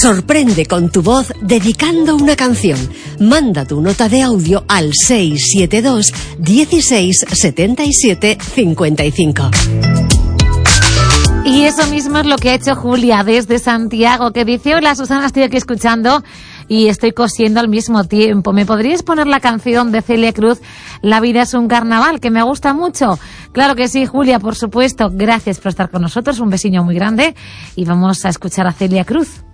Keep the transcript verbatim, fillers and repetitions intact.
Sorprende con tu voz dedicando una canción. Manda tu nota de audio al seis siete dos, dieciséis, setenta y siete, cincuenta y cinco. Y eso mismo es lo que ha hecho Julia desde Santiago, que dice: hola Susana, estoy aquí escuchando y estoy cosiendo al mismo tiempo. ¿Me podrías poner la canción de Celia Cruz, La vida es un carnaval, que me gusta mucho? Claro que sí, Julia, por supuesto. Gracias por estar con nosotros, un besillo muy grande y vamos a escuchar a Celia Cruz.